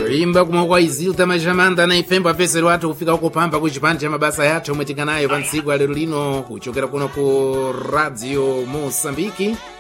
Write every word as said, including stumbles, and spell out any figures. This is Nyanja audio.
kuimba kumwe izilta majamanda na ifembo afesero watu kufika huko pamba kuchipande cha mabasa yathu omwe tikanayo pa ntsiku ya lero lino kuchokera kuno ku Radio Mosambiki.